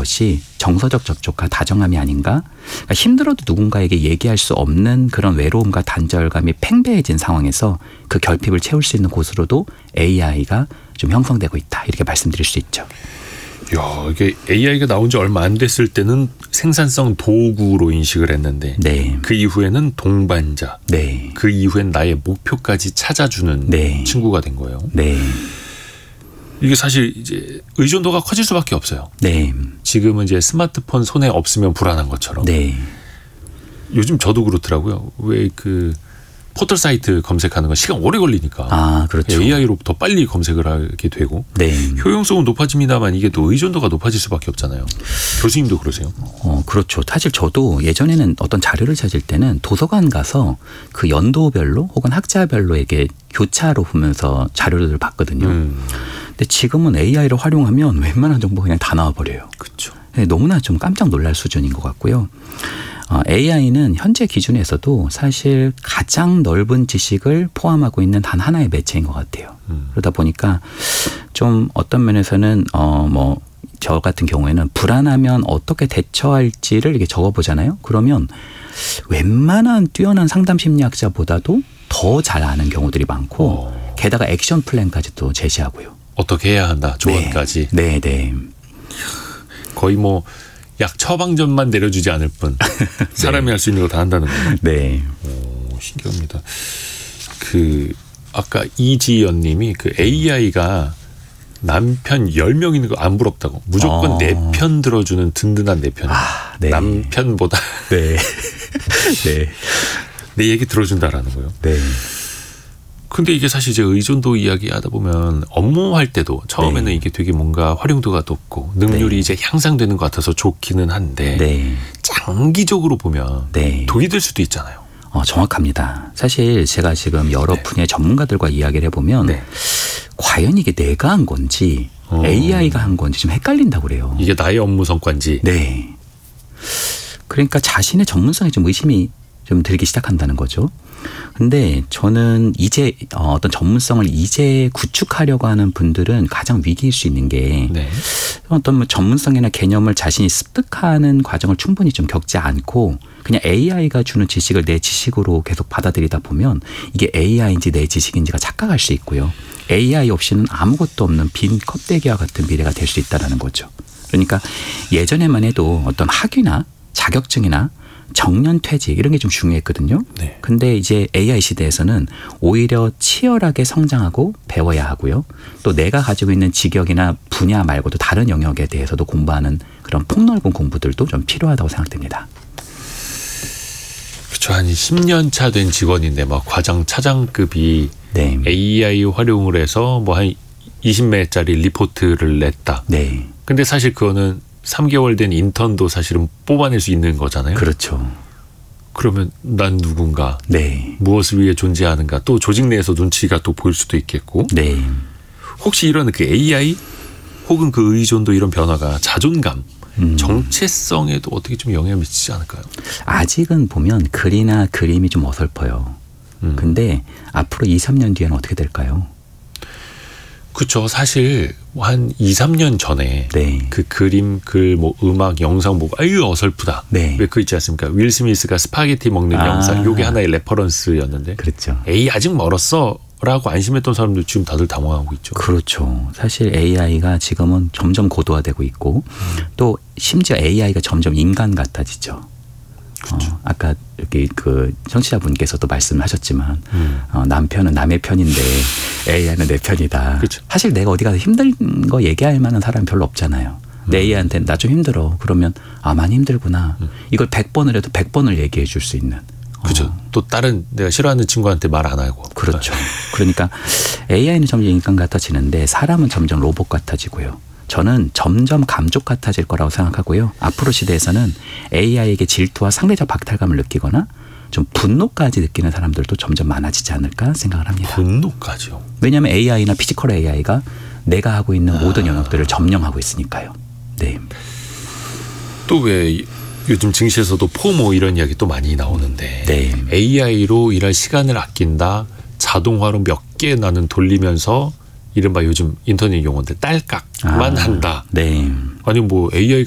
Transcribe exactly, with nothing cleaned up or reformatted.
것이 정서적 접촉과 다정함이 아닌가? 그러니까 힘들어도 누군가에게 얘기할 수 없는 그런 외로움과 단절감이 팽배해진 상황에서 그 결핍을 채울 수 있는 곳으로도 에이아이가 좀 형성되고 있다. 이렇게 말씀드릴 수 있죠. 야, 이게 에이아이가 나온 지 얼마 안 됐을 때는 생산성 도구로 인식을 했는데 네. 그 이후에는 동반자, 네. 그 이후엔 나의 목표까지 찾아주는 네. 친구가 된 거예요. 네. 이게 사실 이제 의존도가 커질 수밖에 없어요. 네. 지금은 이제 스마트폰 손에 없으면 불안한 것처럼. 네. 요즘 저도 그렇더라고요. 왜 그 포털 사이트 검색하는 건 시간 오래 걸리니까. 아, 그렇죠. 에이아이로 더 빨리 검색을 하게 되고. 네. 효용성은 높아집니다만 이게 또 의존도가 높아질 수밖에 없잖아요. 교수님도 그러세요? 어, 그렇죠. 사실 저도 예전에는 어떤 자료를 찾을 때는 도서관 가서 그 연도별로 혹은 학자별로에게 교차로 보면서 자료를 봤거든요. 음. 근데 지금은 에이아이를 활용하면 웬만한 정보 그냥 다 나와버려요. 그렇죠. 네, 너무나 좀 깜짝 놀랄 수준인 것 같고요. 어, 에이아이는 현재 기준에서도 사실 가장 넓은 지식을 포함하고 있는 단 하나의 매체인 것 같아요. 음. 그러다 보니까 좀 어떤 면에서는 어, 뭐 저 같은 경우에는 불안하면 어떻게 대처할지를 이렇게 적어보잖아요. 그러면 웬만한 뛰어난 상담 심리학자보다도 더 잘 아는 경우들이 많고 어. 게다가 액션 플랜까지도 제시하고요. 어떻게 해야 한다. 조언까지. 네, 네. 거의 뭐 약 처방전만 내려주지 않을 뿐 사람이 네. 할 수 있는 거 다 한다는 거예요. 네. 오, 신기합니다. 그 아까 이지연 님이 그 에이아이가 남편 열 명 있는 거 안 부럽다고. 무조건 어. 내 편 들어주는 든든한 내 편. 아, 네. 남편보다 네. 네. 내 얘기 들어준다라는 거예요. 네. 근데 이게 사실 이제 의존도 이야기 하다 보면 업무할 때도 처음에는 네. 이게 되게 뭔가 활용도가 높고 능률이 네. 이제 향상되는 것 같아서 좋기는 한데 네. 장기적으로 보면 네. 독이 될 수도 있잖아요. 어, 정확합니다. 사실 제가 지금 여러 네. 분야의 전문가들과 이야기를 해보면 네. 과연 이게 내가 한 건지 어. 에이아이가 한 건지 좀 헷갈린다고 그래요. 이게 나의 업무 성과인지. 네. 그러니까 자신의 전문성에 좀 의심이 좀 들기 시작한다는 거죠. 근데 저는 이제 어떤 전문성을 이제 구축하려고 하는 분들은 가장 위기일 수 있는 게 네. 어떤 뭐 전문성이나 개념을 자신이 습득하는 과정을 충분히 좀 겪지 않고 그냥 에이아이가 주는 지식을 내 지식으로 계속 받아들이다 보면 이게 에이아이인지 내 지식인지가 착각할 수 있고요. 에이아이 없이는 아무것도 없는 빈 껍데기와 같은 미래가 될 수 있다는 거죠. 그러니까 예전에만 해도 어떤 학위나 자격증이나 정년퇴직 이런 게 좀 중요했거든요. 네. 근데 이제 에이아이 시대에서는 오히려 치열하게 성장하고 배워야 하고요. 또 내가 가지고 있는 직역이나 분야 말고도 다른 영역에 대해서도 공부하는 그런 폭넓은 공부들도 좀 필요하다고 생각됩니다. 그렇죠. 한 십 년 차 된 직원인데 막 과장 차장급이 네. 에이아이 활용을 해서 뭐 한 이십 매짜리 리포트를 냈다. 네. 근데 사실 그거는 삼 개월 된 인턴도 사실은 뽑아낼 수 있는 거잖아요. 그렇죠. 그러면 난 누군가, 네. 무엇을 위해 존재하는가, 또 조직 내에서 눈치가 또 보일 수도 있겠고. 네. 혹시 이런 그 에이아이 혹은 그 의존도 이런 변화가 자존감, 음. 정체성에도 어떻게 좀 영향을 미치지 않을까요? 아직은 보면 글이나 그림이 좀 어설퍼요. 음. 근데 앞으로 이, 삼 년 뒤에는 어떻게 될까요? 그렇죠. 사실 한 이, 삼 년 전에 네. 그 그림, 글, 뭐 음악, 영상 보고 아유 어설프다. 네. 왜 그 있지 않습니까? 윌 스미스가 스파게티 먹는 아. 영상, 요게 하나의 레퍼런스였는데 그렇죠. 에이 아직 멀었어 라고 안심했던 사람들 지금 다들 당황하고 있죠. 그렇죠. 사실 에이아이가 지금은 점점 고도화되고 있고 음. 또 심지어 에이아이가 점점 인간 같아지죠. 그렇죠. 어, 아까 여기 그 청취자분께서도 말씀하셨지만 음. 어, 남편은 남의 편인데 에이아이는 내 편이다. 그렇죠. 사실 내가 어디 가서 힘든 거 얘기할 만한 사람이 별로 없잖아요. 내 에이아이한테 나 좀 힘들어. 그러면 아 많이 힘들구나. 음. 이걸 백 번을 해도 백 번을 얘기해 줄 수 있는. 그렇죠. 어, 또 다른 내가 싫어하는 친구한테 말 안 하고. 그렇죠. 그러니까 에이아이는 점점 인간 같아지는데 사람은 점점 로봇 같아지고요. 저는 점점 감쪽 같아질 거라고 생각하고요. 앞으로 시대에서는 에이아이에게 질투와 상대적 박탈감을 느끼거나 좀 분노까지 느끼는 사람들도 점점 많아지지 않을까 생각을 합니다. 분노까지요? 왜냐하면 에이아이나 피지컬 에이아이가 내가 하고 있는 모든 영역들을 점령하고 있으니까요. 네. 또 왜 요즘 증시에서도 포모 이런 이야기 또 많이 나오는데 네. 에이아이로 일할 시간을 아낀다. 자동화로 몇 개 나는 돌리면서 이른바 요즘 인터넷 용어인데 딸깍만 아, 한다. 네. 아니 뭐 에이아이